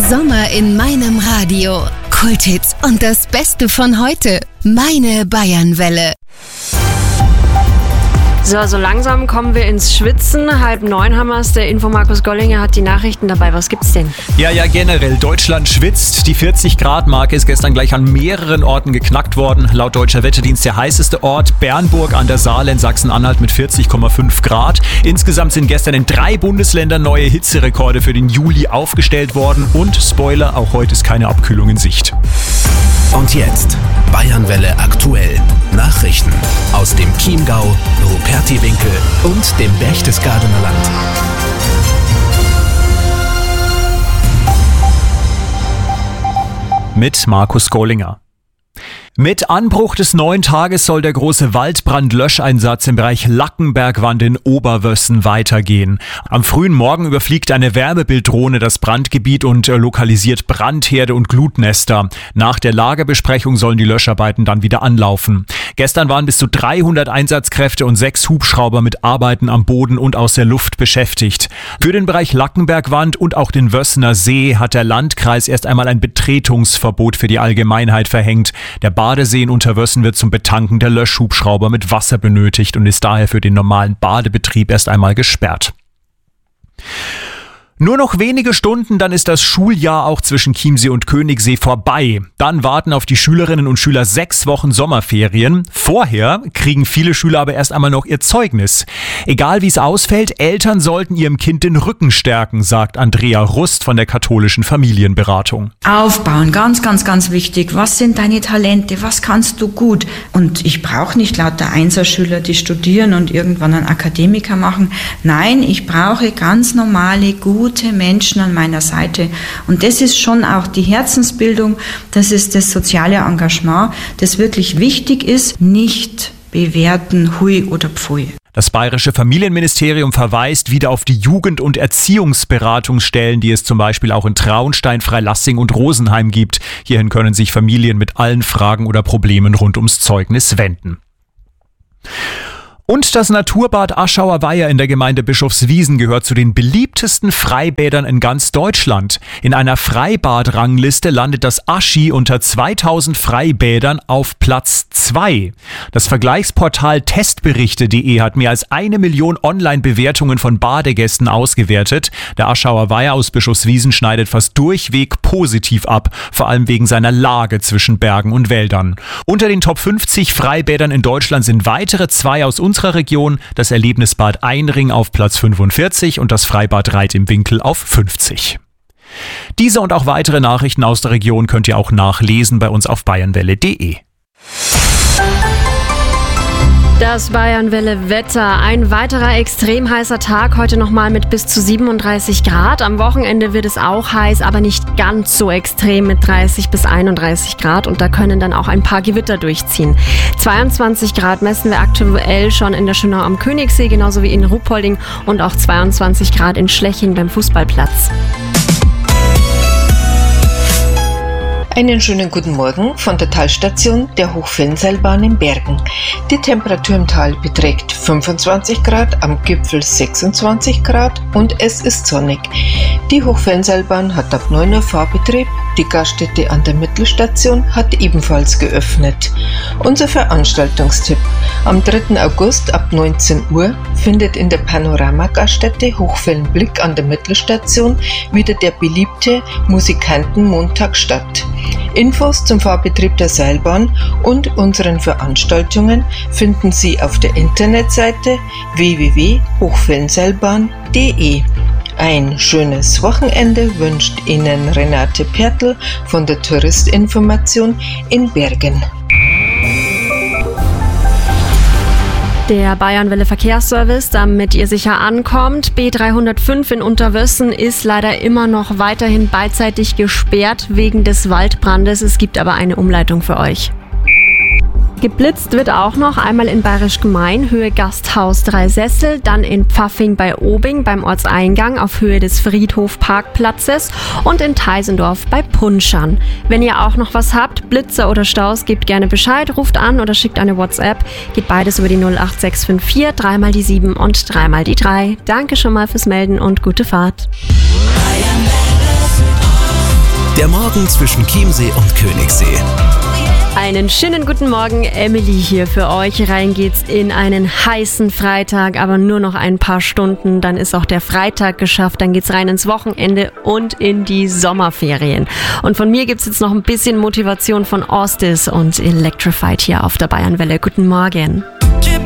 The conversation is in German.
Sommer in meinem Radio. Kulthits und das Beste von heute. Meine Bayernwelle. So langsam kommen wir ins Schwitzen. 8:30 haben wir es. Der Info Markus Gollinger hat die Nachrichten dabei. Was gibt's denn? Ja, generell. Deutschland schwitzt. Die 40-Grad-Marke ist gestern gleich an mehreren Orten geknackt worden. Laut Deutscher Wetterdienst der heißeste Ort Bernburg an der Saale in Sachsen-Anhalt mit 40,5 Grad. Insgesamt sind gestern in 3 Bundesländern neue Hitzerekorde für den Juli aufgestellt worden. Und Spoiler, auch heute ist keine Abkühlung in Sicht. Und jetzt Bayernwelle aktuell. Nachrichten aus dem Chiemgau, Rupertiwinkel und dem Berchtesgadener Land. Mit Markus Gollinger. Mit Anbruch des neuen Tages soll der große Waldbrandlöscheinsatz im Bereich Lackenbergwand in Oberwössen weitergehen. Am frühen Morgen überfliegt eine Wärmebilddrohne das Brandgebiet und lokalisiert Brandherde und Glutnester. Nach der Lagebesprechung sollen die Löscharbeiten dann wieder anlaufen. Gestern waren bis zu 300 Einsatzkräfte und 6 Hubschrauber mit Arbeiten am Boden und aus der Luft beschäftigt. Für den Bereich Lackenbergwand und auch den Wössener See hat der Landkreis erst einmal ein Betretungsverbot für die Allgemeinheit verhängt. Der Badesee in Unterwössen wird zum Betanken der Löschhubschrauber mit Wasser benötigt und ist daher für den normalen Badebetrieb erst einmal gesperrt. Nur noch wenige Stunden, dann ist das Schuljahr auch zwischen Chiemsee und Königssee vorbei. Dann warten auf die Schülerinnen und Schüler 6 Wochen Sommerferien. Vorher kriegen viele Schüler aber erst einmal noch ihr Zeugnis. Egal wie es ausfällt, Eltern sollten ihrem Kind den Rücken stärken, sagt Andrea Rust von der katholischen Familienberatung. Aufbauen, ganz, ganz, ganz wichtig. Was sind deine Talente? Was kannst du gut? Und ich brauche nicht lauter Einserschüler, die studieren und irgendwann einen Akademiker machen. Nein, ich brauche ganz normale, gute Menschen an meiner Seite. Und das ist schon auch die Herzensbildung, das ist das soziale Engagement, das wirklich wichtig ist, nicht bewerten, hui oder pfui. Das bayerische Familienministerium verweist wieder auf die Jugend- und Erziehungsberatungsstellen, die es zum Beispiel auch in Traunstein, Freilassing und Rosenheim gibt. Hierhin können sich Familien mit allen Fragen oder Problemen rund ums Zeugnis wenden. Und das Naturbad Aschauer Weiher in der Gemeinde Bischofswiesen gehört zu den beliebtesten Freibädern in ganz Deutschland. In einer Freibad-Rangliste landet das Aschi unter 2000 Freibädern auf Platz 2. Das Vergleichsportal Testberichte.de hat mehr als 1 Million Online-Bewertungen von Badegästen ausgewertet. Der Aschauer Weiher aus Bischofswiesen schneidet fast durchweg positiv ab, vor allem wegen seiner Lage zwischen Bergen und Wäldern. Unter den Top 50 Freibädern in Deutschland sind weitere 2 aus unserer Region, das Erlebnisbad Einring auf Platz 45 und das Freibad Reit im Winkel auf 50. Diese und auch weitere Nachrichten aus der Region könnt ihr auch nachlesen bei uns auf bayernwelle.de. Das Bayernwelle-Wetter. Ein weiterer extrem heißer Tag, heute nochmal mit bis zu 37 Grad. Am Wochenende wird es auch heiß, aber nicht ganz so extrem mit 30 bis 31 Grad. Und da können dann auch ein paar Gewitter durchziehen. 22 Grad messen wir aktuell schon in der Schönau am Königssee, genauso wie in Ruppolding. Und auch 22 Grad in Schleching beim Fußballplatz. Einen schönen guten Morgen von der Talstation der Hochfellenseilbahn in Bergen. Die Temperatur im Tal beträgt 25 Grad, am Gipfel 26 Grad und es ist sonnig. Die Hochfellenseilbahn hat ab 9 Uhr Fahrbetrieb, die Gaststätte an der Mittelstation hat ebenfalls geöffnet. Unser Veranstaltungstipp: Am 3. August ab 19 Uhr findet in der Panorama-Gaststätte Hochfellenblick an der Mittelstation wieder der beliebte Musikantenmontag statt. Infos zum Fahrbetrieb der Seilbahn und unseren Veranstaltungen finden Sie auf der Internetseite www.hochfellenseilbahn.de. Ein schönes Wochenende wünscht Ihnen Renate Pertl von der Touristinformation in Bergen. Der Bayernwelle Verkehrsservice, damit ihr sicher ankommt. B305 in Unterwössen ist leider immer noch weiterhin beidseitig gesperrt wegen des Waldbrandes. Es gibt aber eine Umleitung für euch. Geblitzt wird auch noch einmal in Bayerisch Gmein, Höhe Gasthaus Dreisessel, dann in Pfaffing bei Obing beim Ortseingang auf Höhe des Friedhofparkplatzes und in Teisendorf bei Punschern. Wenn ihr auch noch was habt, Blitzer oder Staus, gebt gerne Bescheid, ruft an oder schickt eine WhatsApp. Geht beides über die 08654 3 die 7 und 3 die 3. Danke schon mal fürs Melden und gute Fahrt. Bayernwelle Südost. Der Morgen zwischen Chiemsee und Königssee. Einen schönen guten Morgen, Emily hier für euch. Rein geht's in einen heißen Freitag, aber nur noch ein paar Stunden. Dann ist auch der Freitag geschafft, dann geht's rein ins Wochenende und in die Sommerferien. Und von mir gibt's jetzt noch ein bisschen Motivation von Ostis und Electrified hier auf der Bayernwelle. Guten Morgen.